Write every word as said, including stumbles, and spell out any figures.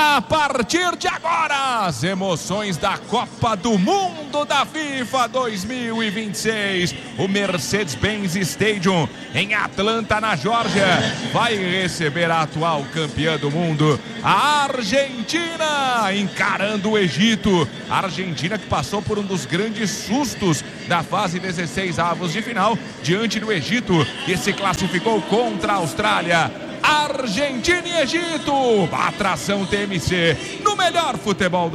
A partir de agora, as emoções da Copa do Mundo da FIFA dois mil e vinte e seis. O Mercedes-Benz Stadium, em Atlanta, na Geórgia, vai receber a atual campeã do mundo, a Argentina, encarando o Egito. A Argentina que passou por um dos grandes sustos da fase dezesseis avos de final, diante do Egito, que se classificou contra a Austrália. Argentina e Egito, atração T M C, no melhor futebol do